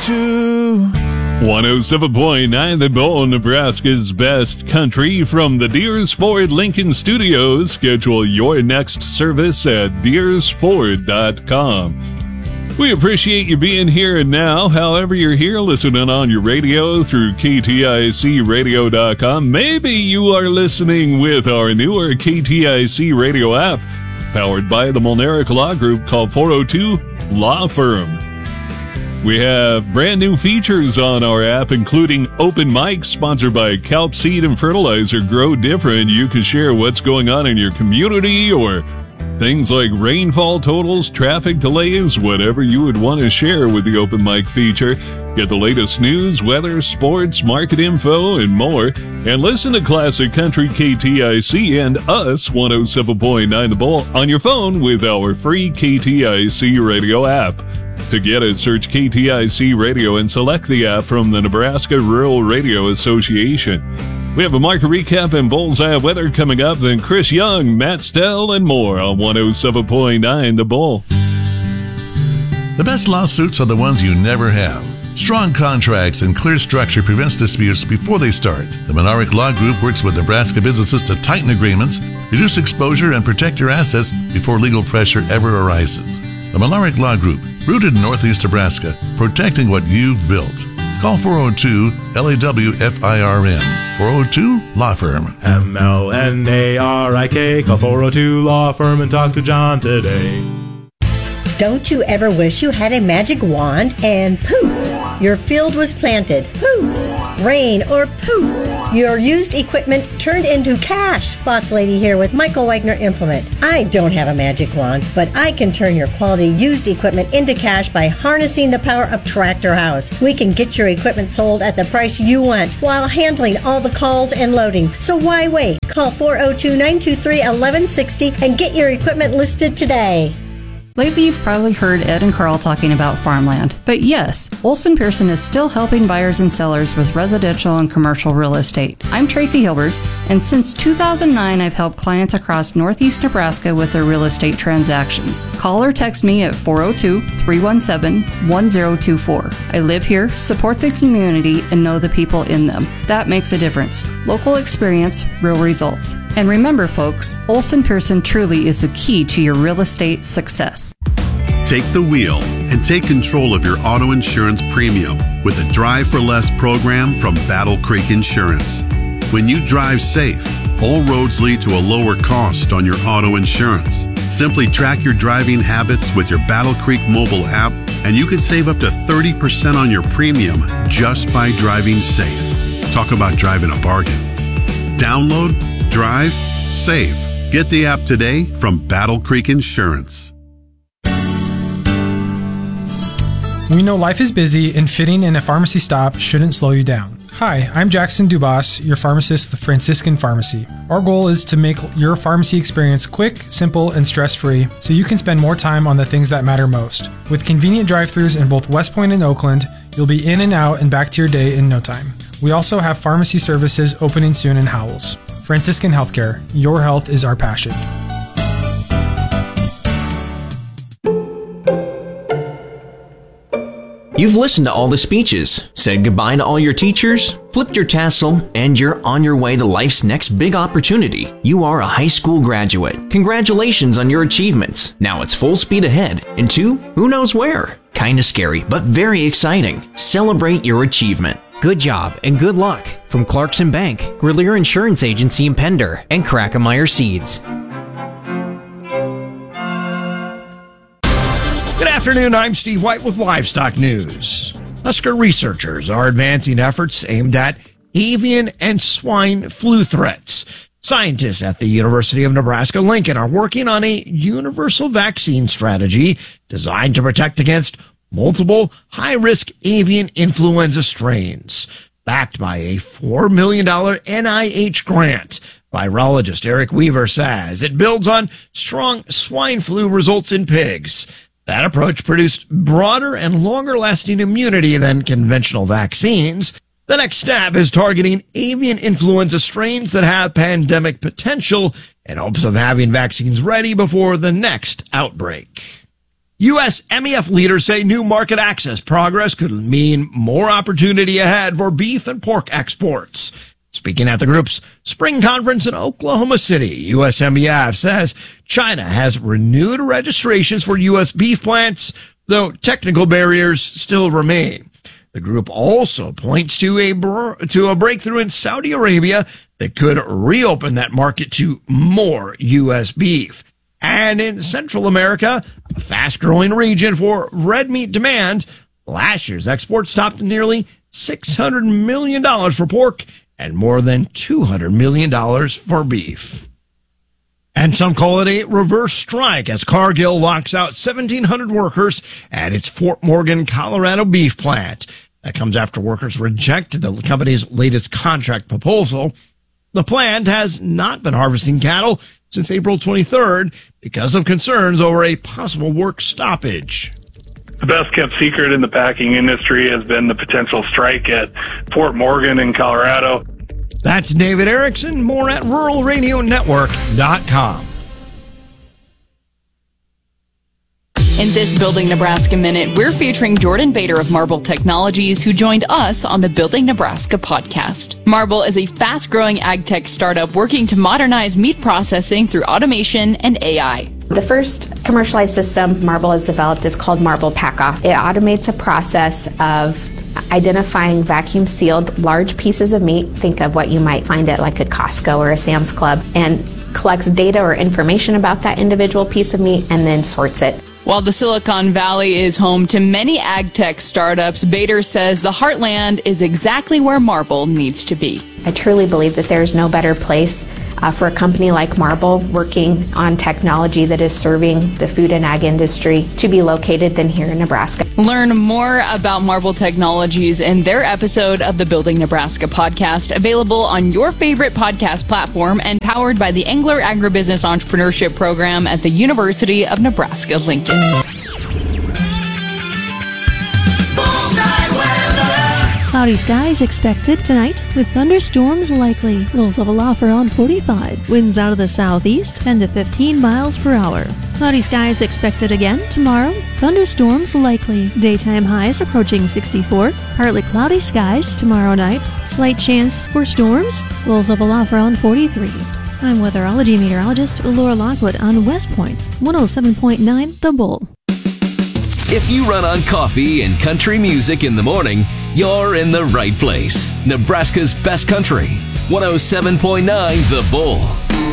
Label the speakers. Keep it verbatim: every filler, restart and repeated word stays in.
Speaker 1: two.
Speaker 2: one oh seven point nine The Bull, Nebraska's best country. From the Deers Ford Lincoln Studios, schedule your next service at deers ford dot com. We appreciate you being here and now. However you're here, listening on your radio through K T I C radio dot com. Maybe you are listening with our newer K T I C radio app, powered by the Molnaric Law Group. Call four oh two Law Firm. We have brand new features on our app, including open mics sponsored by Kelp Seed and Fertilizer. Grow different. You can share what's going on in your community, or things like rainfall totals, traffic delays, whatever you would want to share with the open mic feature. Get the latest news, weather, sports, market info, and more. And listen to Classic Country K T I C and us, one oh seven point nine The Bull, on your phone with our free K T I C radio app. To get it, search K T I C Radio and select the app from the Nebraska Rural Radio Association. We have a market recap and bullseye weather coming up, then Chris Young, Matt Stell, and more on one oh seven point nine The Bull.
Speaker 3: The best lawsuits are the ones you never have. Strong contracts and clear structure prevents disputes before they start. The Monaric Law Group works with Nebraska businesses to tighten agreements, reduce exposure, and protect your assets before legal pressure ever arises. The Monaric Law Group, rooted in Northeast Nebraska, protecting what you've built. Call four oh two L A W F I R N. four oh two Law Firm.
Speaker 4: M L N A R I K. Call four oh two Law Firm and talk to John today.
Speaker 5: Don't you ever wish you had a magic wand and poof, your field was planted? Poof, rain or poof, your used equipment turned into cash. Boss Lady here with Michael Wagner Implement. I don't have a magic wand, but I can turn your quality used equipment into cash by harnessing the power of Tractor House. We can get your equipment sold at the price you want while handling all the calls and loading. So why wait? Call four oh two, nine two three, one one six oh and get your equipment listed today.
Speaker 6: Lately, you've probably heard Ed and Carl talking about farmland. But yes, Olson Pearson is still helping buyers and sellers with residential and commercial real estate. I'm Tracy Hilbers, and since two thousand nine, I've helped clients across Northeast Nebraska with their real estate transactions. Call or text me at four oh two, three one seven, one oh two four. I live here, support the community, and know the people in them. That makes a difference. Local experience, real results. And remember, folks, Olson Pearson truly is the key to your real estate success.
Speaker 7: Take the wheel and take control of your auto insurance premium with a Drive for Less program from Battle Creek Insurance. When you drive safe, all roads lead to a lower cost on your auto insurance. Simply track your driving habits with your Battle Creek mobile app, and you can save up to thirty percent on your premium just by driving safe. Talk about driving a bargain. Download, drive, save. Get the app today from Battle Creek Insurance.
Speaker 8: We know life is busy, and fitting in a pharmacy stop shouldn't slow you down. Hi, I'm Jackson Dubas, your pharmacist with Franciscan Pharmacy. Our goal is to make your pharmacy experience quick, simple, and stress-free so you can spend more time on the things that matter most. With convenient drive-thrus in both West Point and Oakland, you'll be in and out and back to your day in no time. We also have pharmacy services opening soon in Howells. Franciscan Healthcare. Your health is our passion.
Speaker 9: You've listened to all the speeches, said goodbye to all your teachers, flipped your tassel, and you're on your way to life's next big opportunity. You are a high school graduate. Congratulations on your achievements. Now it's full speed ahead into who knows where. Kinda scary, but very exciting. Celebrate your achievement.
Speaker 10: Good job and good luck from Clarkson Bank, Grelier Insurance Agency in Pender, and Krakemeyer Seeds.
Speaker 11: Good afternoon, I'm Steve White with Livestock News. Husker researchers are advancing efforts aimed at avian and swine flu threats. Scientists at the University of Nebraska-Lincoln are working on a universal vaccine strategy designed to protect against multiple high-risk avian influenza strains. Backed by a four million dollars N I H grant, virologist Eric Weaver says it builds on strong swine flu results in pigs. That approach produced broader and longer-lasting immunity than conventional vaccines. The next step is targeting avian influenza strains that have pandemic potential in hopes of having vaccines ready before the next outbreak. U S M E F leaders say new market access progress could mean more opportunity ahead for beef and pork exports. Speaking at the group's spring conference in Oklahoma City, U S M E F says China has renewed registrations for U S beef plants, though technical barriers still remain. The group also points to a to a breakthrough in Saudi Arabia that could reopen that market to more U S beef. And in Central America, a fast-growing region for red meat demand, last year's exports topped nearly six hundred million dollars for pork and more than two hundred million dollars for beef. And some call it a reverse strike as Cargill locks out seventeen hundred workers at its Fort Morgan, Colorado beef plant. That comes after workers rejected the company's latest contract proposal. The plant has not been harvesting cattle since April twenty-third because of concerns over a possible work stoppage.
Speaker 1: The best kept secret in the packing industry has been the potential strike at Fort Morgan in Colorado.
Speaker 11: That's David Erickson. More at rural radio network dot com.
Speaker 12: In this Building Nebraska Minute, we're featuring Jordan Bader of Marble Technologies, who joined us on the Building Nebraska podcast. Marble is a fast-growing ag tech startup working to modernize meat processing through automation and A I.
Speaker 13: The first commercialized system Marble has developed is called Marble Pack-Off. It automates a process of identifying vacuum-sealed large pieces of meat. Think of what you might find at like a Costco or a Sam's Club, and collects data or information about that individual piece of meat and then sorts it.
Speaker 12: While the Silicon Valley is home to many ag tech startups, Bader says the heartland is exactly where Marble needs to be.
Speaker 13: I truly believe that there's no better place uh, for a company like Marble working on technology that is serving the food and ag industry to be located than here in Nebraska.
Speaker 12: Learn more about Marble Technologies in their episode of the Building Nebraska podcast, available on your favorite podcast platform and powered by the Engler Agribusiness Entrepreneurship Program at the University of Nebraska-Lincoln.
Speaker 14: Cloudy skies expected tonight with thunderstorms likely. Lows level off around forty-five. Winds out of the southeast ten to fifteen miles per hour. Cloudy skies expected again tomorrow. Thunderstorms likely. Daytime highs approaching sixty-four. Partly cloudy skies tomorrow night. Slight chance for storms. Lows level off around forty-three. I'm weatherology meteorologist Laura Lockwood on West Point's one oh seven point nine The Bull.
Speaker 15: If you run on coffee and country music in the morning, you're in the right place. Nebraska's best country, one oh seven point nine The Bull.